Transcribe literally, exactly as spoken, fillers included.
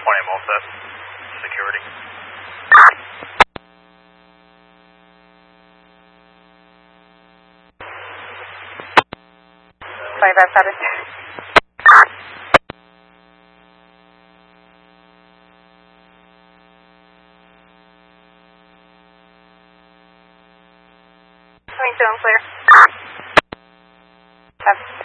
twenty, I'm all set. Security. twenty-five Pattern. twenty-two, I'm clear. Have